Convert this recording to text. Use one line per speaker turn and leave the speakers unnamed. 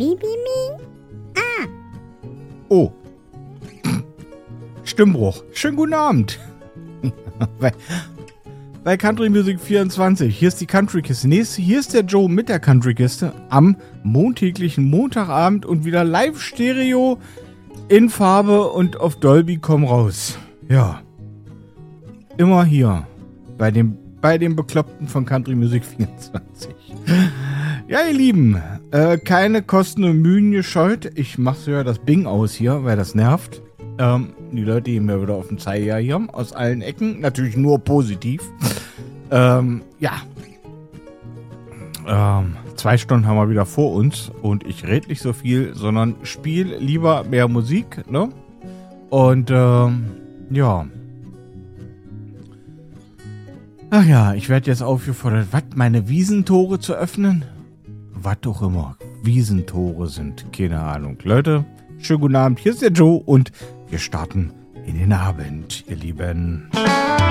Mi, mi, mi.
Oh. Stimmbruch. Schönen guten Abend. Bei Country Music 24. Hier ist die Country-Kiste. Hier ist der Joe mit der Country-Kiste am montäglichen Montagabend und wieder Live-Stereo in Farbe und auf Dolby komm raus. Ja. Immer hier. Bei dem Bekloppten von Country Music 24. Ja, ihr Lieben. Keine Kosten und Mühen gescheut. Ich mache sogar das Bing aus hier, weil das nervt. Die Leute gehen mir wieder auf den Zeiger hier aus allen Ecken. Natürlich nur positiv. 2 Stunden haben wir wieder vor uns und ich rede nicht so viel, sondern spiele lieber mehr Musik, ne? Und ja. Ach ja, ich werde jetzt aufgefordert, meine Wiesentore zu öffnen? Was auch immer Wiesentore sind, keine Ahnung. Leute, schönen guten Abend, hier ist der Joe und wir starten in den Abend, ihr Lieben.